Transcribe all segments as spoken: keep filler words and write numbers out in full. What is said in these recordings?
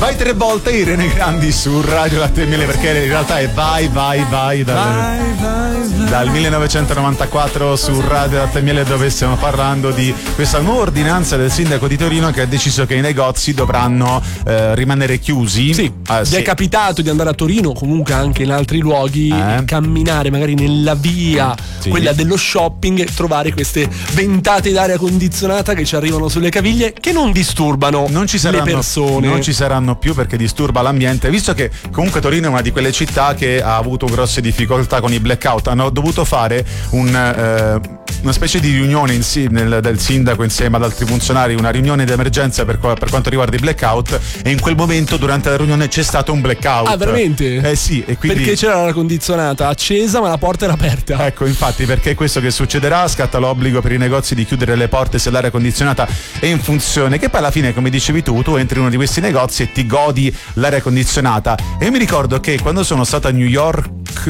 Vai tre volte Irene Grandi su Radio Latte e Miele, perché in realtà è vai vai vai dal, vai, vai, vai. dal millenovecentonovantaquattro su Radio Latte e Miele, dove stiamo parlando di questa nuova ordinanza del sindaco di Torino che ha deciso che i negozi dovranno eh, rimanere chiusi. Sì, uh, vi sì. è capitato di andare a Torino, comunque anche in altri luoghi, eh? camminare magari nella via, sì. quella dello shopping, e trovare queste ventate d'aria condizionata che ci arrivano sulle caviglie, che non disturbano non ci saranno, le persone. Non ci saranno più perché disturba l'ambiente, visto che comunque Torino è una di quelle città che ha avuto grosse difficoltà con i blackout. Hanno dovuto fare un, eh, una specie di riunione in sì, nel, del sindaco insieme ad altri funzionari, una riunione di emergenza per, per quanto riguarda i blackout, e in quel momento durante la riunione c'è stato un blackout. Ah, veramente? Eh sì, e quindi... Perché c'era l'aria condizionata accesa ma la porta era aperta. Ecco, infatti, perché è questo che succederà, scatta l'obbligo per i negozi di chiudere le porte se l'aria condizionata è in funzione, che poi alla fine, come dicevi tu, tu entri in uno di questi negozi e ti godi l'aria condizionata. E io mi ricordo che quando sono stato a New York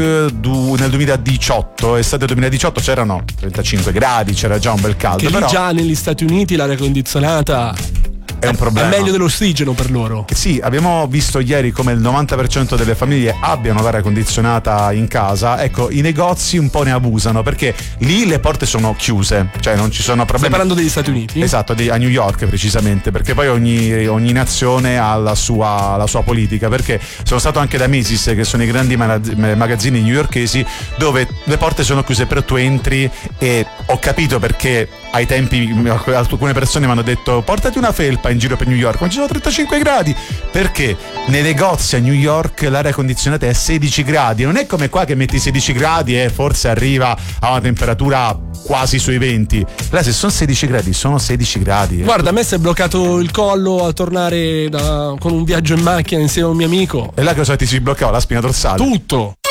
du, nel duemiladiciotto, estate duemiladiciotto, c'erano trentacinque gradi, c'era già un bel caldo. Che lì però... già negli Stati Uniti l'aria condizionata è un problema. È meglio dell'ossigeno per loro. Sì, abbiamo visto ieri come il novanta per cento delle famiglie abbiano l'aria condizionata in casa. Ecco, i negozi un po' ne abusano, perché lì le porte sono chiuse, cioè non ci sono problemi. Stai parlando degli Stati Uniti? Esatto, di, a New York precisamente, perché poi ogni, ogni nazione ha la sua, la sua politica, perché sono stato anche da Macy's, che sono i grandi magazzini newyorkesi, dove le porte sono chiuse, però tu entri, e ho capito perché ai tempi alcune persone mi hanno detto portati una felpa in giro per New York, ma ci sono trentacinque gradi, perché nei negozi a New York l'aria condizionata è a sedici gradi. Non è come qua che metti sedici gradi e forse arriva a una temperatura quasi sui venti. Là se sono sedici gradi sono sedici gradi. Guarda, a me si è bloccato il collo a tornare da, con un viaggio in macchina insieme a un mio amico. E là che cosa ti si bloccava? La spina dorsale? Tutto.